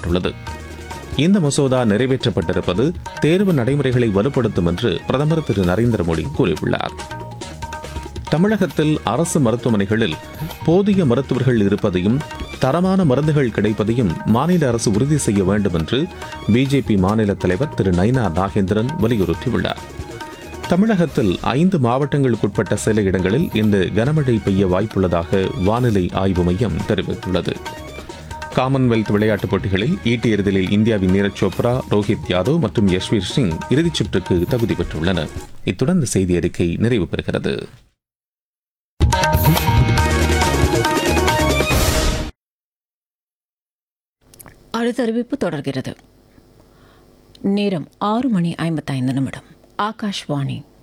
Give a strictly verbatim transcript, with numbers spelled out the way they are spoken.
அறிவிக்கப்பட்டுள்ளது. இந்த மசோதா நிறைவேற்றப்பட்டிருப்பது தேர்வு நடைமுறைகளை வலுப்படுத்தும் என்று பிரதமர் திரு நரேந்திர மோடி கூறியுள்ளார். தமிழகத்தில் அரசு மருத்துவமனைகளில் போதிய மருத்துவர்கள் இருப்பதையும் தரமான மருந்துகள் கிடைப்பதையும் மாநில அரசு உறுதி செய்ய வேண்டும் என்று பிஜேபி மாநில தலைவர் திரு நயினா நாகேந்திரன் வலியுறுத்தியுள்ளார். தமிழகத்தில் ஐந்து மாவட்டங்களுக்குட்பட்ட சில இடங்களில் இன்று கனமழை பெய்ய வாய்ப்புள்ளதாக வானிலை ஆய்வு மையம் தெரிவித்துள்ளது. காமன்வெல்த் விளையாட்டுப் போட்டிகளில் ஈட்டி எறிதலில் இந்தியாவின் நீரஜ் சோப்ரா, ரோஹித் யாதவ் மற்றும் யஷ்வீர் சிங் இறுதிச் சுற்றுக்கு தகுதி பெற்றுள்ளனர். இத்துடன் இந்த செய்தி அறிக்கை நிறைவு பெறுகிறது. அடுத்த அறிவிப்பு தொடர்கிறது. நேரம் ஆறு மணி ஐம்பத்தைந்து நிமிடம். ஆகாஷ்வாணி.